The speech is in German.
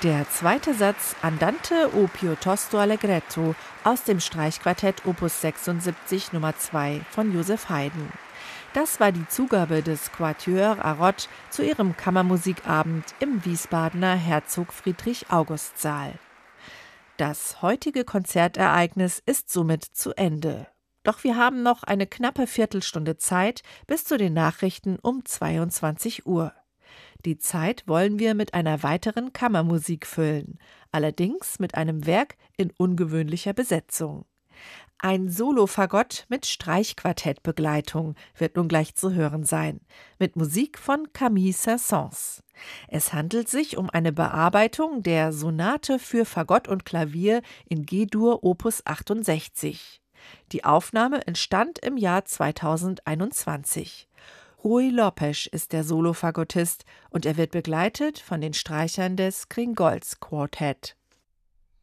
Der zweite Satz Andante o piuttosto allegretto aus dem Streichquartett Opus 76 Nummer 2 von Joseph Haydn. Das war die Zugabe des Quatuor Arrott zu ihrem Kammermusikabend im Wiesbadener Herzog Friedrich August Saal. Das heutige Konzertereignis ist somit zu Ende. Doch wir haben noch eine knappe Viertelstunde Zeit bis zu den Nachrichten um 22 Uhr. Die Zeit wollen wir mit einer weiteren Kammermusik füllen, allerdings mit einem Werk in ungewöhnlicher Besetzung. Ein Solo-Fagott mit Streichquartettbegleitung wird nun gleich zu hören sein, mit Musik von Camille Saint-Saëns. Es handelt sich um eine Bearbeitung der Sonate für Fagott und Klavier in G-Dur Opus 68. Die Aufnahme entstand im Jahr 2021. Rui Lopes ist der Solofagottist und er wird begleitet von den Streichern des Gringols Quartet.